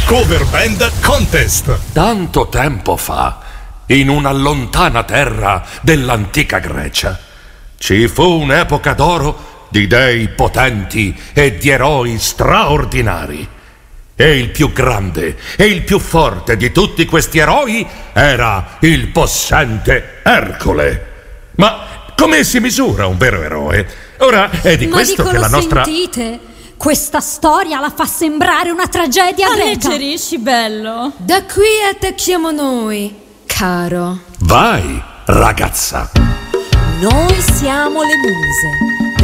Cover Band Contest. Tanto tempo fa, in una lontana terra dell'antica Grecia, ci fu un'epoca d'oro di dei potenti e di eroi straordinari. E il più grande e il più forte di tutti questi eroi era il possente Ercole. Ma come si misura un vero eroe? Ora è di questo che la nostra... Sentite? Questa storia la fa sembrare una tragedia greca. Alleggerisci, bello. Da qui attacchiamo noi, caro. Vai, ragazza. Noi siamo le muse.